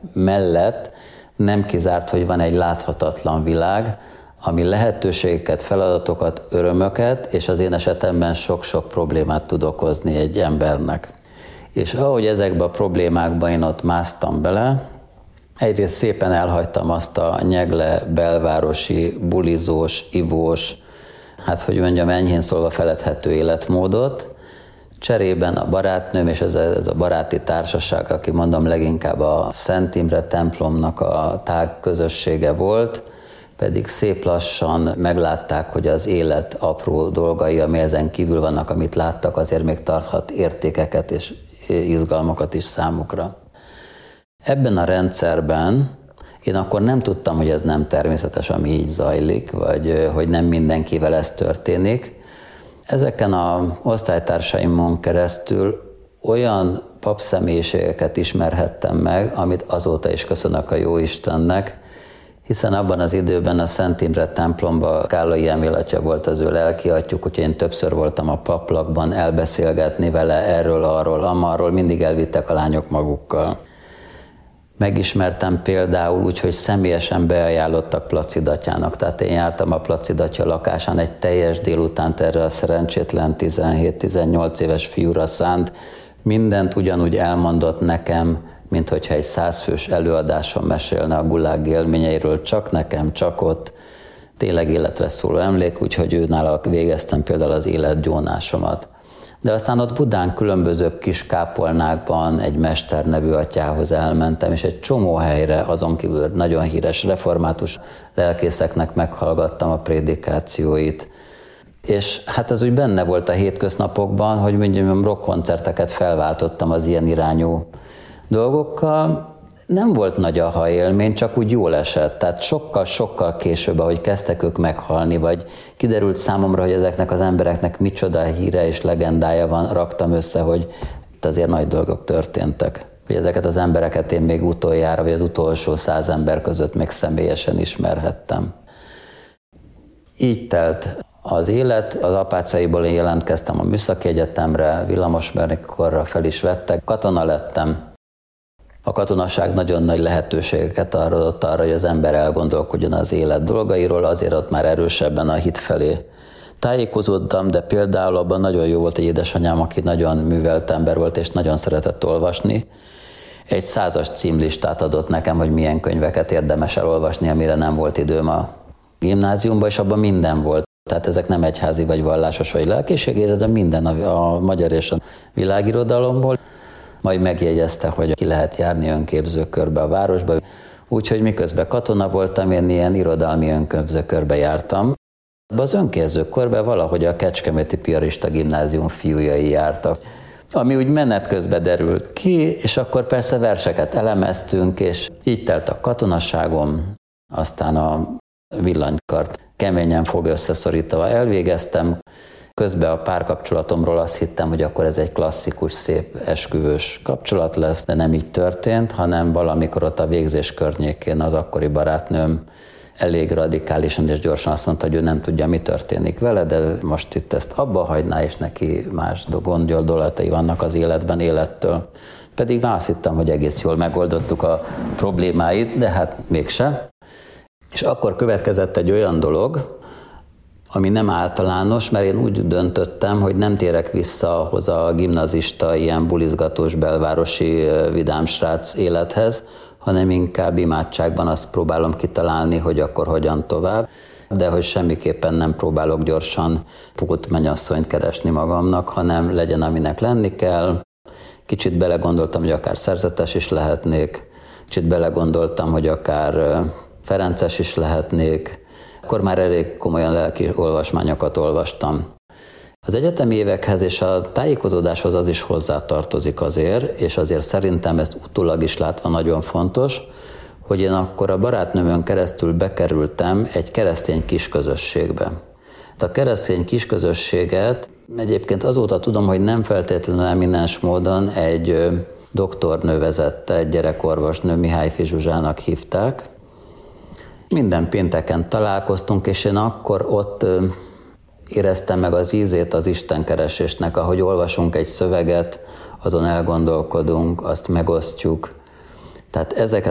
mellett nem kizárt, hogy van egy láthatatlan világ, ami lehetőségeket, feladatokat, örömöket, és az én esetemben sok-sok problémát tud okozni egy embernek. És ahogy ezekbe a problémákba én ott másztam bele, egyrészt szépen elhagytam azt a nyegle belvárosi, bulizós, ivós, enyhén szólva feledhető életmódot. Cserében a barátnőm és ez a baráti társaság, aki mondom leginkább a Szent Imre templomnak a tág közössége volt, pedig szép lassan meglátták, hogy az élet apró dolgai, ami ezen kívül vannak, amit láttak, azért még tarthat értékeket és izgalmakat is számukra. Ebben a rendszerben én akkor nem tudtam, hogy ez nem természetes, ami így zajlik, vagy hogy nem mindenkivel ez történik. Ezeken az osztálytársaimon keresztül olyan papszemélyiségeket ismerhettem meg, amit azóta is köszönök a Jóistennek, hiszen abban az időben a Szent Imre templomban Kállai Emil atya volt az ő lelki atyjuk, úgyhogy én többször voltam a paplakban elbeszélgetni vele erről, arról, amarról, mindig elvittek a lányok magukkal. Megismertem például úgy, hogy személyesen beajánlottak Placid atyának, tehát én jártam a Placid atya lakásán egy teljes délutánt erre a szerencsétlen 17-18 éves fiúra szánt, mindent ugyanúgy elmondott nekem, mint hogyha egy 100 fős előadáson mesélne a gulág élményeiről, csak nekem, csak ott, tényleg életre szóló emlék, úgyhogy őnála végeztem például az életgyónásomat. De aztán ott Budán különböző kis kápolnákban egy Mester nevű atyához elmentem, és egy csomó helyre, azon kívül nagyon híres református lelkészeknek meghallgattam a prédikációit. És az úgy benne volt a hétköznapokban, hogy mondjam, rockkoncerteket felváltottam az ilyen irányú dolgokkal. Nem volt nagy aha élmény, csak úgy jól esett. Tehát sokkal később, ahogy kezdtek ők meghalni, vagy kiderült számomra, hogy ezeknek az embereknek micsoda híre és legendája van, raktam össze, hogy itt azért nagy dolgok történtek. Hogy ezeket az embereket én még utoljára, vagy az utolsó 100 ember között még személyesen ismerhettem. Így telt az élet. Az Apácaiból én jelentkeztem a Műszaki Egyetemre, villamosmérnökkorra fel is vettek, katona lettem. A katonaság nagyon nagy lehetőségeket adott arra, hogy az ember elgondolkodjon az élet dolgairól, azért ott már erősebben a hit felé tájékozódtam, de például abban nagyon jó volt egy édesanyám, aki nagyon művelt ember volt, és nagyon szeretett olvasni. Egy 100-as címlistát adott nekem, hogy milyen könyveket érdemes elolvasni, amire nem volt időm a gimnáziumban, és abban minden volt. Tehát ezek nem egyházi vagy vallásos vagy lelkiségére, de minden a magyar és a világirodalomból. Majd megjegyezte, hogy ki lehet járni önképzőkörbe a városba. Úgyhogy miközben katona voltam, én ilyen irodalmi önképzőkörbe jártam. Az önképzőkörbe valahogy a Kecskeméti Piarista Gimnázium fiújai jártak, ami úgy menet közben derült ki, és akkor persze verseket elemeztünk, és így telt a katonaságom, aztán a villanykart keményen fog összeszorítva elvégeztem. Közben a párkapcsolatomról azt hittem, hogy akkor ez egy klasszikus, szép esküvős kapcsolat lesz, de nem így történt, hanem valamikor ott a végzés környékén az akkori barátnőm elég radikálisan és gyorsan azt mondta, hogy ő nem tudja, mi történik vele, de most itt ezt abba hagyná, és neki más gondolatai vannak az életben élettől. Pedig már azt hittem, hogy egész jól megoldottuk a problémáit, de hát mégse. És akkor következett egy olyan dolog, ami nem általános, mert én úgy döntöttem, hogy nem térek vissza ahhoz a gimnazista, ilyen bulizgatós belvárosi vidámsrác élethez, hanem inkább imádságban azt próbálom kitalálni, hogy akkor hogyan tovább, de hogy semmiképpen nem próbálok gyorsan pótmennyasszonyt keresni magamnak, hanem legyen, aminek lenni kell. Kicsit belegondoltam, hogy akár szerzetes is lehetnék, kicsit belegondoltam, hogy akár ferences is lehetnék, akkor már elég komolyan lelki olvasmányokat olvastam. Az egyetemi évekhez és a tájékozódáshoz az is hozzátartozik azért, és azért szerintem ezt utólag is látva nagyon fontos, hogy én akkor a barátnőmön keresztül bekerültem egy keresztény kisközösségbe. A keresztény kisközösséget egyébként azóta tudom, hogy nem feltétlenül eminens módon egy doktornő vezette, egy gyerekorvosnő, Mihályfi Zsuzsának hívták. Minden pénteken találkoztunk, és én akkor ott éreztem meg az ízét az istenkeresésnek, ahogy olvasunk egy szöveget, azon elgondolkodunk, azt megosztjuk. Tehát ezeket